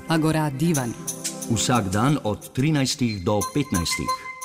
Agora Divan. Vsak dan od 13 do 15.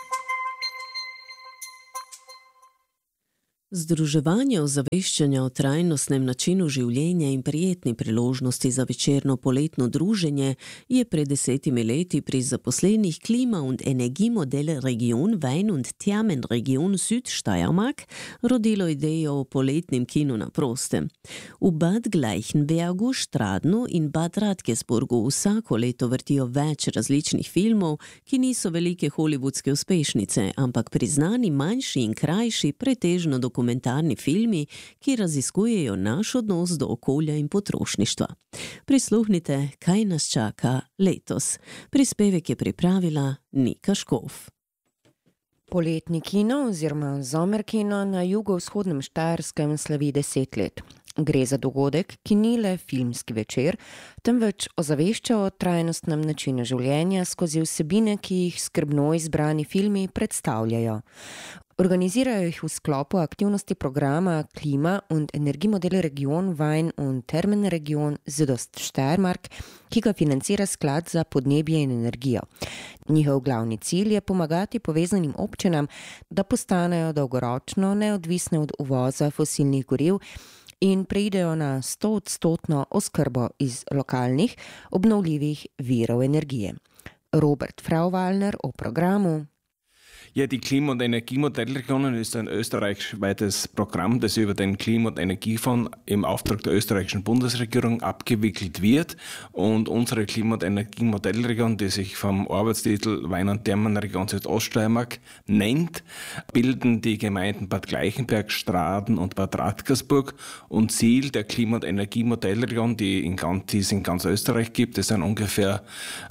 Združevanje ozaveščanja o trajnostnem načinu življenja in prijetni priložnosti za večerno poletno druženje je pred 10 leti pri zaposlenih Klima- und Energiemodell Region Wein- und Thermenregion Südsteiermark rodilo idejo o poletnem kinu na prostem. V Bad Gleichenbergu, Stradnu in Bad Radkersburgu vsako leto vrtijo več različnih filmov, ki niso velike hollywoodske uspešnice, ampak priznani manjši in krajši, pretežno dokumentarni filmi, ki raziskujejo naš odnos do okolja in potrošništva. Prisluhnite, kaj nas čaka letos. Prispevek je pripravila Nika Škof. Poletni kino oziroma Sommerkino na jugovzhodnem Štajerskem slavi 10 let. Gre za dogodek, ki ni le filmski večer, temveč ozavešča o trajnostnem načinu življenja skozi vsebine, ki jih skrbno izbrani filmi predstavljajo. Organizirajo jih v sklopu aktivnosti programa Klima- und Energiemodell Region Wein- und Thermenregion Südoststeiermark, ki ga financira Sklad za podnebje in energijo. Njihov glavni cilj je pomagati povezanim občinam, da postanejo dolgoročno neodvisne od uvoza fosilnih goriv in preidejo na 100% oskrbo iz lokalnih, obnovljivih virov energije. Robert Frauwallner o programu. Ja, die Klima- und Energiemodellregionen ist ein österreichweites Programm, das über den Klima- und Energiefonds im Auftrag der österreichischen Bundesregierung abgewickelt wird. Und unsere Klima- und Energiemodellregion, die sich vom Arbeitstitel Wein- und Thermenregion Südoststeiermark nennt, bilden die Gemeinden Bad Gleichenberg, Stradn und Bad Radkersburg. Und Ziel der Klima- und Energiemodellregion, die es in ganz Österreich gibt, es sind ungefähr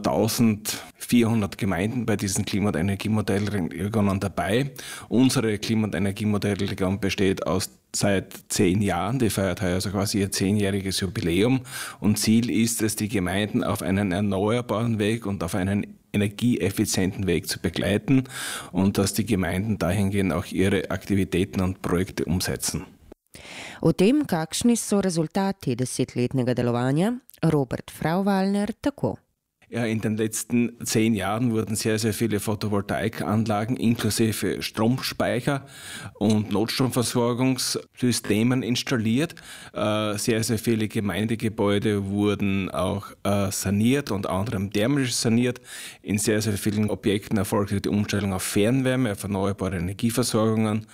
1400 Gemeinden bei diesen Klima- und Energiemodellregionen dabei. Unsere Klima- und Energiemodellregion besteht seit 10 Jahren, die feiert heuer also quasi ihr 10-jähriges Jubiläum. Und Ziel ist es, die Gemeinden auf einen erneuerbaren Weg und auf einen energieeffizienten Weg zu begleiten und dass die Gemeinden dahingehend auch ihre Aktivitäten und Projekte umsetzen. O tem, kakšni so rezultati 10-letnega delovanja, Robert Frauwallner tako. Ja, in den letzten 10 Jahren wurden sehr, sehr viele Photovoltaikanlagen inklusive Stromspeicher und Notstromversorgungssystemen installiert. Sehr, sehr viele Gemeindegebäude wurden auch saniert, unter anderem thermisch saniert. In sehr, sehr vielen Objekten erfolgte die Umstellung auf Fernwärme, auf erneuerbare Energieversorgungen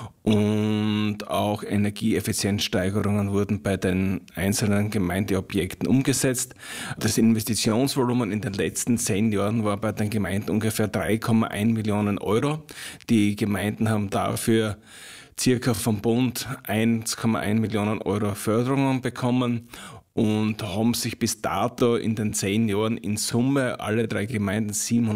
und auch Energieeffizienzsteigerungen wurden bei den einzelnen Gemeindeobjekten umgesetzt. Das Investitionsvolumen in den letzten 10 Jahren war bei den Gemeinden ungefähr 3,1 Millionen Euro. Die Gemeinden haben dafür circa vom Bund 1,1 Millionen Euro Förderungen bekommen und haben sich bis dato in den 10 Jahren in Summe alle 3 Gemeinden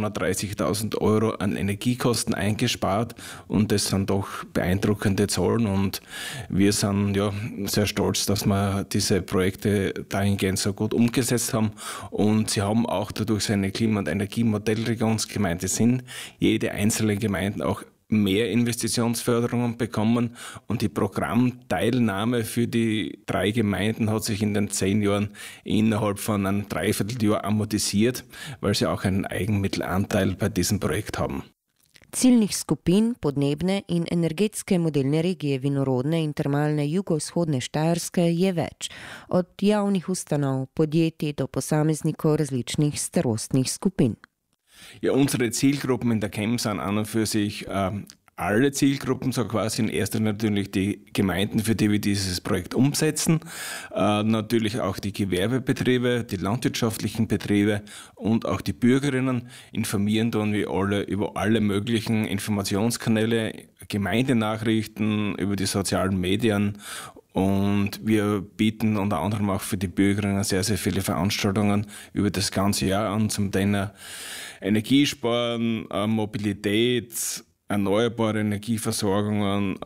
730.000 Euro an Energiekosten eingespart und das sind doch beeindruckende Zahlen und wir sind ja sehr stolz, dass wir diese Projekte dahingehend so gut umgesetzt haben und sie haben auch dadurch so eine Klima- und Energiemodellregionsgemeinde sind jede einzelne Gemeinde auch mehr Investitionsförderungen bekommen und die Programmteilnahme für die 3 Gemeinden hat sich in den 10 Jahren innerhalb von einem Dreivierteljahr amortisiert, weil sie auch einen Eigenmittelanteil bei diesem Projekt haben. Ciljnih skupin podnebne in energetske modelne regije vinorodne in termalne jugovzhodne Štajerske je več, od javnih ustanov, podjetij do posameznikov različnih starostnih skupin. Ja, unsere Zielgruppen in der CHEM sind an und für sich alle Zielgruppen, so quasi in erster Linie natürlich die Gemeinden, für die wir dieses Projekt umsetzen, natürlich auch die Gewerbebetriebe, die landwirtschaftlichen Betriebe und auch die Bürgerinnen informieren tun wir alle über alle möglichen Informationskanäle, Gemeindenachrichten, über die sozialen Medien. Und wir bieten unter anderem auch für die Bürgerinnen sehr, sehr viele Veranstaltungen über das ganze Jahr an, zum Thema Energiesparen, Mobilität, erneuerbare Energieversorgungen.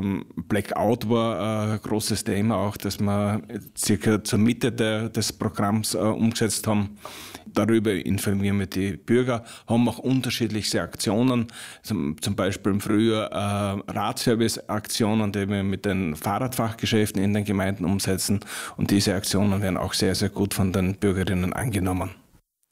Blackout war ein großes Thema auch, das wir circa zur Mitte des Programms umgesetzt haben. Darüber informieren wir die Bürger, haben auch unterschiedlichste Aktionen, zum Beispiel im Frühjahr Radservice-Aktionen, die wir mit den Fahrradfachgeschäften in den Gemeinden umsetzen und diese Aktionen werden auch sehr, sehr gut von den Bürgerinnen angenommen.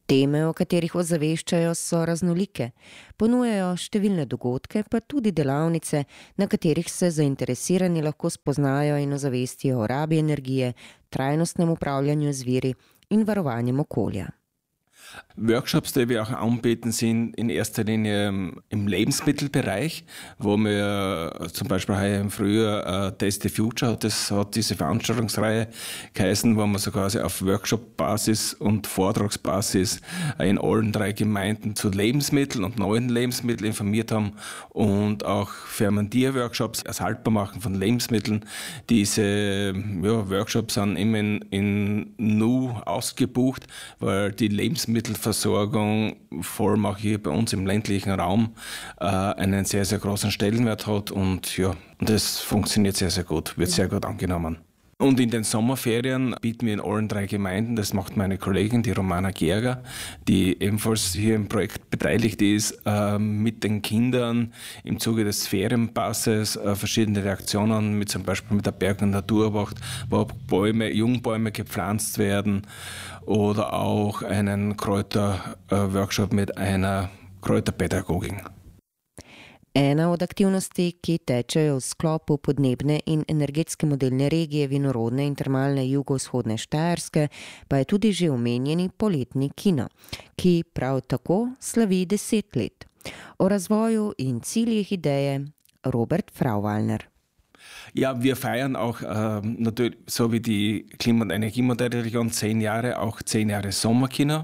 Teme, o katerih ozaveščajo, so raznolike. Ponujajo številne dogodke, pa tudi delavnice, na katerih se zainteresirani lahko spoznajo in ozavestijo o rabi energije, trajnostnem upravljanju z viri in varovanjem okolja. Workshops, die wir auch anbieten, sind in erster Linie im Lebensmittelbereich, wo wir zum Beispiel heuer im Frühjahr Taste the Future, das hat diese Veranstaltungsreihe geheißen, wo wir so quasi auf Workshop-Basis und Vortragsbasis in allen 3 Gemeinden zu Lebensmitteln und neuen Lebensmitteln informiert haben und auch Fermentierworkshops, das Haltbarmachen von Lebensmitteln. Diese Workshops sind immer in Nu ausgebucht, weil die Lebensmittelversorgung, vor allem auch hier bei uns im ländlichen Raum, einen sehr, sehr großen Stellenwert hat und das funktioniert sehr, sehr gut, wird sehr gut angenommen. Und in den Sommerferien bieten wir in allen 3 Gemeinden, das macht meine Kollegin, die Romana Gerger, die ebenfalls hier im Projekt beteiligt ist, mit den Kindern im Zuge des Ferienpasses verschiedene Reaktionen, mit zum Beispiel mit der Berg- und Naturwacht, wo Jungbäume gepflanzt werden, oder auch einen Kräuterworkshop mit einer Kräuterpädagogin. Ena od aktivnosti, ki tečejo v sklopu podnebne in energetske modelne regije vinorodne in termalne jugovzhodne Štajerske, pa je tudi že omenjeni poletni kino, ki prav tako slavi 10 let. O razvoju in ciljih ideje Robert Frauwallner. Ja, wir feiern auch natürlich, so wie die Klima- und Energiemodellregion, 10 Jahre, auch 10 Jahre Sommerkino.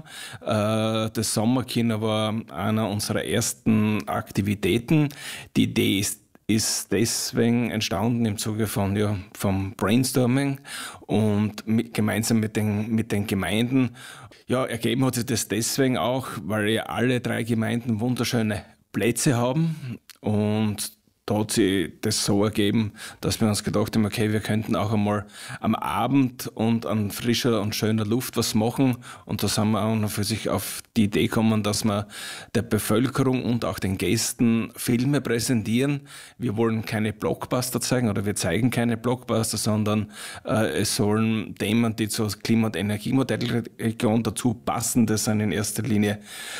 Das Sommerkino war einer unserer ersten Aktivitäten. Die Idee ist deswegen entstanden im Zuge vom Brainstorming und gemeinsam mit den Gemeinden. Ja, ergeben hat sich das deswegen auch, weil ja alle 3 Gemeinden wunderschöne Plätze haben, und da hat sich das so ergeben, dass wir uns gedacht haben, okay, wir könnten auch einmal am Abend und an frischer und schöner Luft was machen. Und da sind wir auch noch für sich auf die Idee gekommen, dass wir der Bevölkerung und auch den Gästen Filme präsentieren. Wir wollen keine Blockbuster zeigen, oder wir zeigen keine Blockbuster, sondern es sollen Themen, die zur Klima- und Energiemodellregion dazu passen. Das sind in erster Linie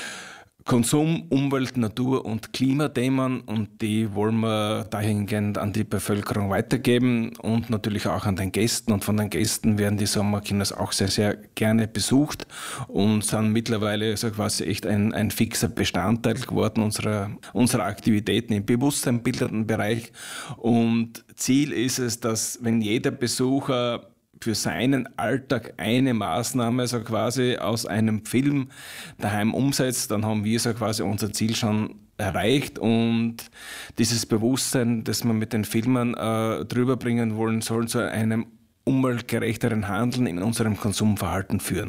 Konsum, Umwelt, Natur und Klimathemen, und die wollen wir dahingehend an die Bevölkerung weitergeben und natürlich auch an den Gästen. Und von den Gästen werden die Sommerkinos auch sehr, sehr gerne besucht und sind mittlerweile so quasi echt ein fixer Bestandteil geworden unserer Aktivitäten im bewusstseinbildenden Bereich. Und Ziel ist es, dass wenn jeder Besucher für seinen Alltag eine Maßnahme so quasi aus einem Film daheim umsetzt, dann haben wir so quasi unser Ziel schon erreicht. Und dieses Bewusstsein, das wir mit den Filmen drüber bringen wollen, soll zu einem umweltgerechteren Handeln in unserem Konsumverhalten führen.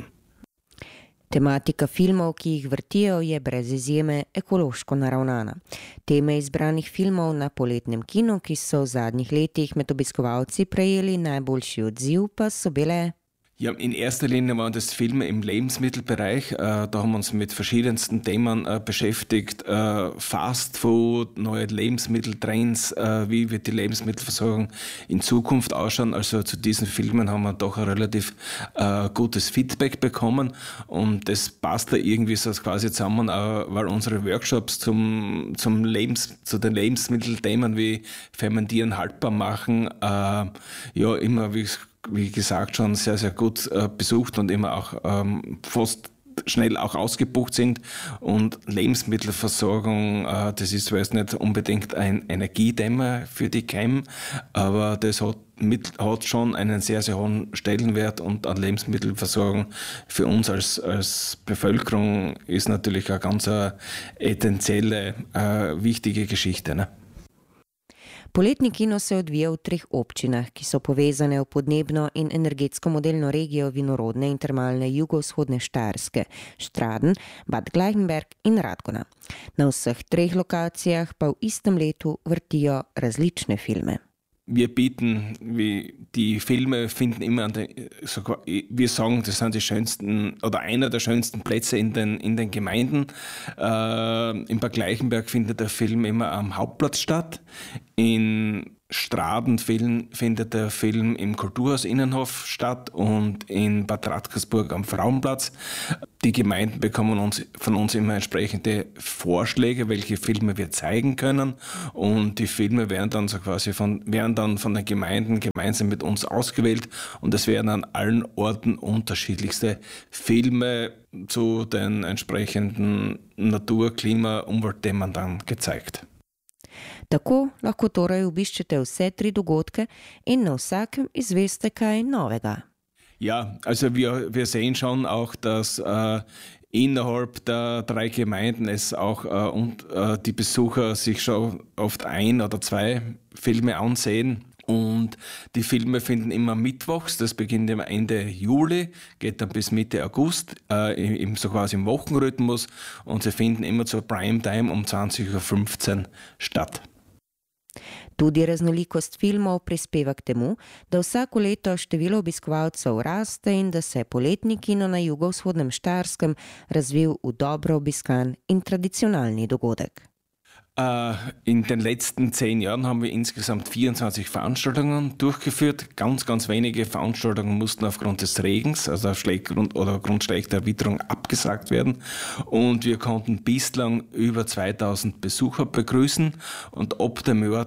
Tematika filmov, ki jih vrtijo, je brez izjeme ekološko naravnana. Teme izbranih filmov na poletnem kinu, ki so v zadnjih letih med obiskovalci prejeli najboljši odziv, pa so bile: Ja, in erster Linie waren das Filme im Lebensmittelbereich. Da haben wir uns mit verschiedensten Themen beschäftigt. Fast Food, neue Lebensmitteltrends, wie wird die Lebensmittelversorgung in Zukunft ausschauen. Also zu diesen Filmen haben wir doch ein relativ gutes Feedback bekommen. Und das passt da irgendwie so quasi zusammen, weil unsere Workshops zu den Lebensmittelthemen wie Fermentieren, haltbar machen, immer wie gesagt, schon sehr, sehr gut besucht und immer auch fast schnell auch ausgebucht sind. Und Lebensmittelversorgung, das ist zwar jetzt nicht unbedingt ein Energiethema für die KEM, aber das hat schon einen sehr, sehr hohen Stellenwert, und an Lebensmittelversorgung für uns als Bevölkerung ist natürlich eine ganz essentielle, wichtige Geschichte, ne? Poletni kino se odvija v 3 občinah, ki so povezane v podnebno in energetsko modelno regijo vinorodne in termalne jugovzhodne Štajerske, Straden, Bad Gleichenberg in Radgona. Na vseh 3 lokacijah pa v istem letu vrtijo različne filme. Wir bieten, die Filme finden immer wir sagen, das sind die schönsten oder einer der schönsten Plätze in den Gemeinden. In Bad Gleichenberg findet der Film immer am Hauptplatz statt. In Straden findet der Film im Kulturhaus Innenhof statt und in Bad Radkersburg am Frauenplatz. Die Gemeinden bekommen von uns immer entsprechende Vorschläge, welche Filme wir zeigen können, und die Filme werden dann von den Gemeinden gemeinsam mit uns ausgewählt, und es werden an allen Orten unterschiedlichste Filme zu den entsprechenden Natur-, Klima-, Umweltthemen dann gezeigt. Tako lahko torej obiščete vse 3 dogodke in na vsakem izveste kaj novega. Ja, also wir sehen schon auch, dass innerhalb der 3 Gemeinden es auch die Besucher sich schon oft 1 oder 2 Filme ansehen. Und die Filme finden immer mittwochs, das beginnt immer Ende Juli, geht dann bis Mitte August, so quasi im Wochenrhythmus, und sie finden immer zur Primetime um 20:15 Uhr statt. Tudi raznolikost filmov prispeva k temu, da vsako leto število obiskovalcev raste in da se je poletni kino na jugovzhodnem Štajerskem razvil v dobro obiskan in tradicionalni dogodek. In den letzten 10 Jahren haben wir insgesamt 24 Veranstaltungen durchgeführt. Ganz wenige Veranstaltungen mussten aufgrund des Regens, also aufgrund schlechter Witterung, abgesagt werden. Und wir konnten bislang über 2000 Besucher begrüßen. Und ab dem Jahr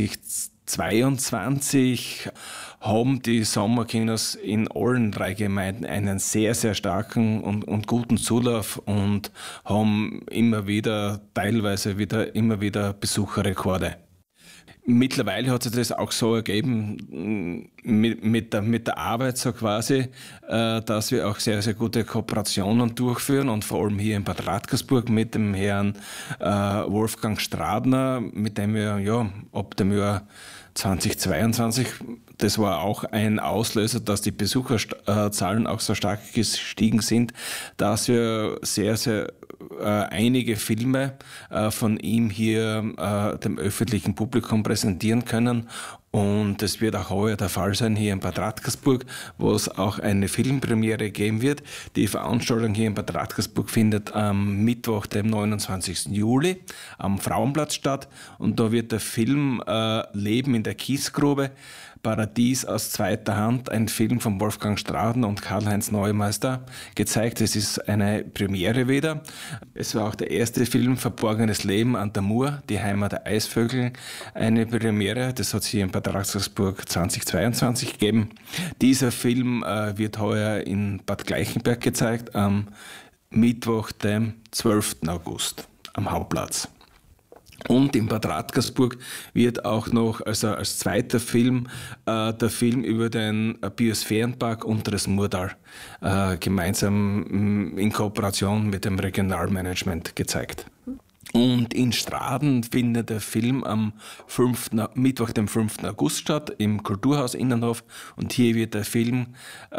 2022 haben die Sommerkinos in allen 3 Gemeinden einen sehr, sehr starken und guten Zulauf und haben teilweise immer wieder Besucherrekorde. Mittlerweile hat sich das auch so ergeben mit der Arbeit so quasi, dass wir auch sehr, sehr gute Kooperationen durchführen, und vor allem hier in Bad Radkersburg mit dem Herrn Wolfgang Stradner, mit dem wir ab dem Jahr 2022, das war auch ein Auslöser, dass die Besucherzahlen auch so stark gestiegen sind, dass wir sehr, sehr einige Filme von ihm hier dem öffentlichen Publikum präsentieren können. Und das wird auch heuer der Fall sein hier in Bad Radkersburg, wo es auch eine Filmpremiere geben wird. Die Veranstaltung hier in Bad Radkersburg findet am Mittwoch, dem 29. Juli, am Frauenplatz statt. Und da wird der Film Leben in der Kiesgrube, Paradies aus zweiter Hand, ein Film von Wolfgang Stradner und Karl-Heinz Neumeister, gezeigt. Es ist eine Premiere wieder. Es war auch der erste Film Verborgenes Leben an der Mur, die Heimat der Eisvögel, eine Premiere. Das hat es hier in Bad Radkersburg 2022 gegeben. Dieser Film wird heuer in Bad Gleichenberg gezeigt, am Mittwoch, dem 12. August, am Hauptplatz. Und in Bad Radkersburg wird auch noch als zweiter Film der Film über den Biosphärenpark Unteres Murtal gemeinsam in Kooperation mit dem Regionalmanagement gezeigt. Und in Straden findet der Film am Mittwoch, dem 5. August statt, im Kulturhaus Innenhof. Und hier wird der Film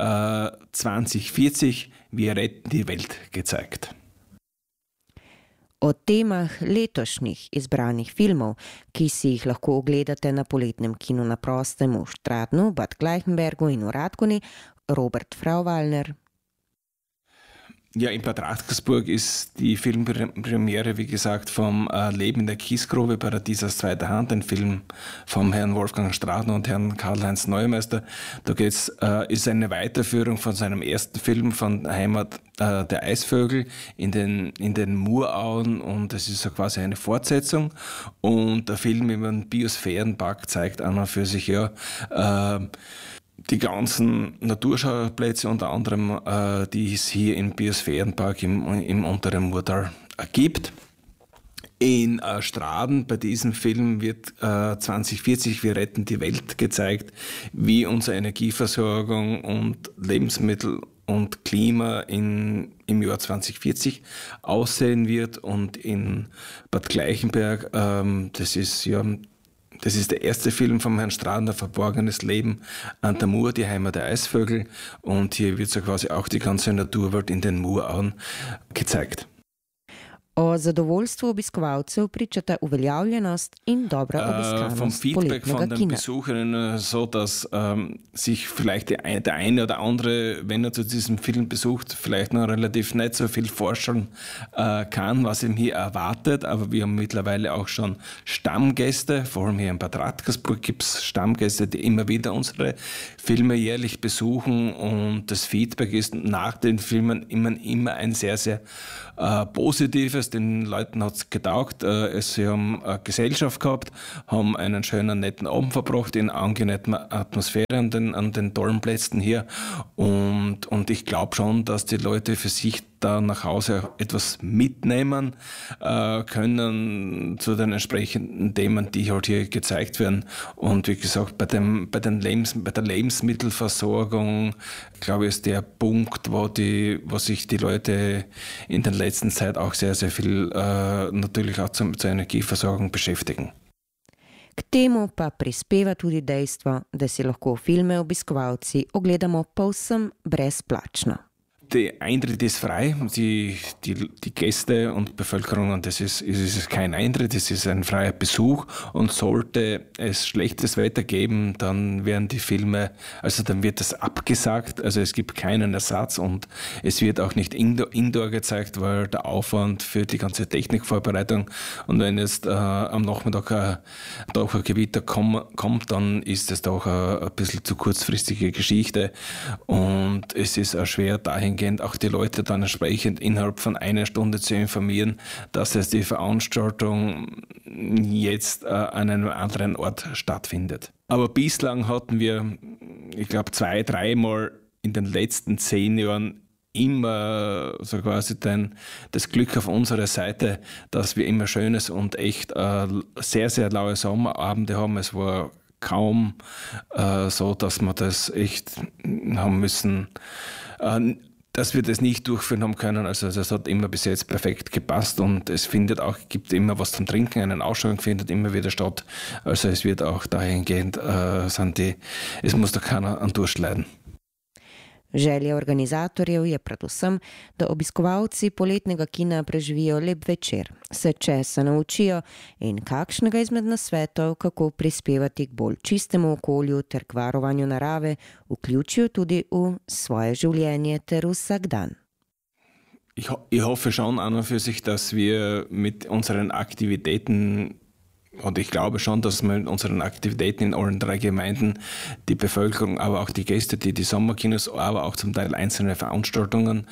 2040, Wir retten die Welt, gezeigt. O temah letošnjih izbranih filmov, ki si jih lahko ogledate na poletnem kinu na prostem v Stradnu, Bad Gleichenbergu in v Radgoni, Robert Frauwallner. Ja, in Bad Radkersburg ist die Filmpremiere, wie gesagt, vom Leben in der Kiesgrube, Paradies aus zweiter Hand, ein Film vom Herrn Wolfgang Stradner und Herrn Karl-Heinz Neumeister. Da ist eine Weiterführung von seinem ersten Film von Heimat der Eisvögel in den Murauen, und es ist so quasi eine Fortsetzung. Und der Film über den Biosphärenpark zeigt an und für sich die ganzen Naturschauplätze, unter anderem, die es hier im Biosphärenpark im unteren Murtal gibt. In Straden bei diesem Film wird 2040 Wir retten die Welt gezeigt, wie unsere Energieversorgung und Lebensmittel und Klima im Jahr 2040 aussehen wird. Und in Bad Gleichenberg, das ist der erste Film vom Herrn Stradner, Verborgenes Leben an der Mur, die Heimat der Eisvögel. Und hier wird so quasi auch die ganze Naturwelt in den Murauen gezeigt. O zadovoljstvu obiskovalcev pričata uveljavljenost in dobra obiskanost vom Feedback poletnega von den kina. Besucherinnen so, dass sich vielleicht der eine oder andere, wenn er zu diesem Film besucht, vielleicht noch relativ nicht so viel vorstellen kann, was ihm hier erwartet. Aber wir haben mittlerweile auch schon Stammgäste, vor allem hier in Bad Radkersburg gibt es Stammgäste, die immer wieder unsere Filme jährlich besuchen, und das Feedback ist nach den Filmen immer ein sehr, sehr positives. Den Leuten hat es getaugt. Sie haben eine Gesellschaft gehabt, haben einen schönen, netten Abend verbracht in angenehmen Atmosphäre an den tollen Plätzen hier. Und ich glaube schon, dass die Leute für sich da nach Hause etwas mitnehmen können zu den entsprechenden Themen, die halt hier gezeigt werden. Und wie gesagt, bei der Lebensmittelversorgung, glaube ich, ist der Punkt, wo sich die Leute in der letzten Zeit auch sehr, sehr viel natürlich auch zur Energieversorgung beschäftigen. K temu pa prispeva tudi dejstvo, da si lahko filme obiskovalci ogledamo povsem brezplačno. Der Eintritt ist frei. Die Gäste und Bevölkerung, das ist kein Eintritt, es ist ein freier Besuch. Und sollte es schlechtes Wetter geben, dann werden die Filme, also dann wird das abgesagt. Also es gibt keinen Ersatz, und es wird auch nicht Indoor gezeigt, weil der Aufwand für die ganze Technikvorbereitung, und wenn jetzt am Nachmittag doch ein Gewitter kommt, dann ist es doch ein bisschen zu kurzfristige Geschichte. Und es ist auch schwer dahingehend, auch die Leute dann entsprechend innerhalb von einer Stunde zu informieren, dass es die Veranstaltung jetzt an einem anderen Ort stattfindet. Aber bislang hatten wir, ich glaube, 2-3 Mal in den letzten 10 Jahren immer so quasi das Glück auf unserer Seite, dass wir immer schönes und echt sehr, sehr laue Sommerabende haben. Es war kaum so, dass wir das echt haben müssen, dass wir das nicht durchführen haben können. Also das hat immer bis jetzt perfekt gepasst, und es gibt immer was zum Trinken, eine Ausstellung findet immer wieder statt. Also es wird auch dahingehend, es muss da keiner an Durst leiden. Želja organizatorjev je predvsem, da obiskovalci poletnega kina preživijo lep večer, se česa naučijo in kakšnega izmed nasvetov, kako prispevati k bolj čistemu okolju ter k varovanju narave, vključijo tudi v svoje življenje ter vsak dan. Ich hoffe schon an und für sich, dass wir mit unseren Aktivitäten, und ich glaube schon, dass wir mit unseren Aktivitäten in allen 3 Gemeinden die Bevölkerung, aber auch die Gäste, die Sommerkinos, aber auch zum Teil einzelne Veranstaltungen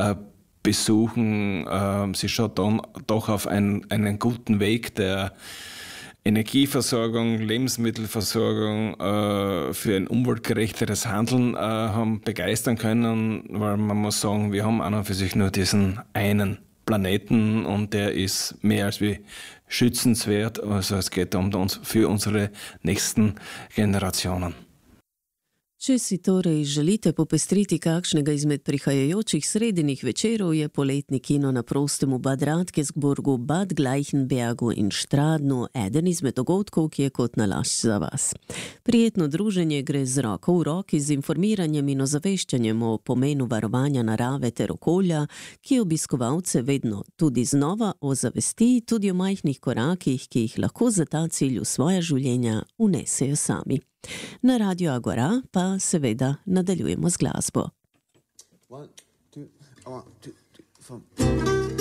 besuchen, sie schon dann doch auf einen guten Weg der Energieversorgung, Lebensmittelversorgung für ein umweltgerechteres Handeln haben begeistern können, weil man muss sagen, wir haben an und für sich nur diesen einen Planeten, und der ist mehr als wie schützenswert. Also es geht für unsere nächsten Generationen. Če si torej želite popestriti kakšnega izmed prihajajočih sredinih večerov, je poletni kino na prostem v Bad Radkersburgu, Bad Gleichenbergu in Štradnu eden izmed dogodkov, ki je kot nalašč za vas. Prijetno druženje gre z roko v roki z informiranjem in ozaveščanjem o pomenu varovanja narave ter okolja, ki obiskovalce vedno tudi znova ozavesti tudi o majhnih korakih, ki jih lahko za ta cilj v svoja življenja unesejo sami. Na Radiu Agora pa seveda nadaljujemo z glasbo. 1, 2, 1, 2, 3, 4.